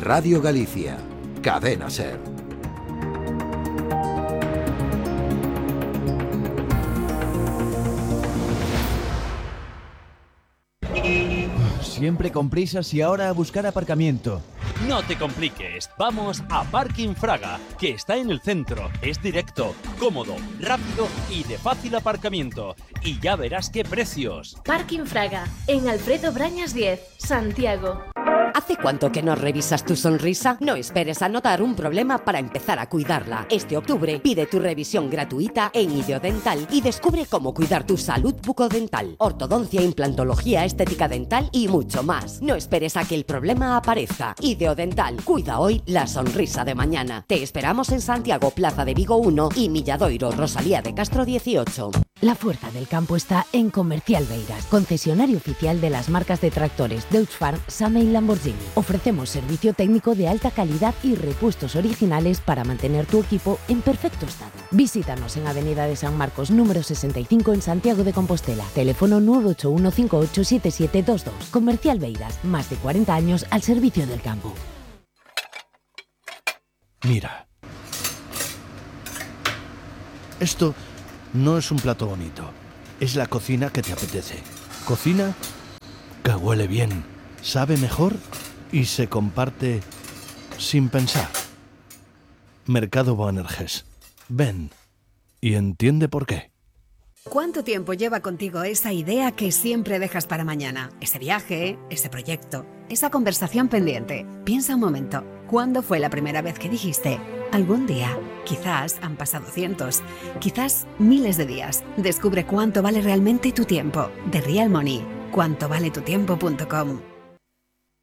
Radio Galicia, Cadena SER. Siempre con prisas y ahora a buscar aparcamiento. No te compliques, vamos a Parking Fraga, que está en el centro, es directo, cómodo, rápido y de fácil aparcamiento. Y ya verás qué precios. Parking Fraga, en Alfredo Brañas 10, Santiago. ¿Hace cuánto que no revisas tu sonrisa? No esperes a notar un problema para empezar a cuidarla. Este octubre pide tu revisión gratuita en Ideodental y descubre cómo cuidar tu salud bucodental, ortodoncia, implantología, estética dental y mucho más. No esperes a que el problema aparezca. Ideodental, cuida hoy la sonrisa de mañana. Te esperamos en Santiago, Plaza de Vigo 1 y Milladoiro, Rosalía de Castro 18. La fuerza del campo está en Comercial Beiras, concesionario oficial de las marcas de tractores Deutz-Fahr, Same y Lamborghini. Ofrecemos servicio técnico de alta calidad y repuestos originales para mantener tu equipo en perfecto estado. Visítanos en Avenida de San Marcos, número 65 en Santiago de Compostela. Teléfono 981587722. Comercial Beiras, más de 40 años al servicio del campo. Mira. Esto no es un plato bonito. Es la cocina que te apetece. Cocina que huele bien, sabe mejor y se comparte sin pensar. Mercado Boanerges. Ven y entiende por qué. ¿Cuánto tiempo lleva contigo esa idea que siempre dejas para mañana? Ese viaje, ese proyecto, esa conversación pendiente. Piensa un momento. ¿Cuándo fue la primera vez que dijiste algún día? Quizás han pasado cientos, quizás miles de días. Descubre cuánto vale realmente tu tiempo. The Real Money. Cuantovaletutiempo.com.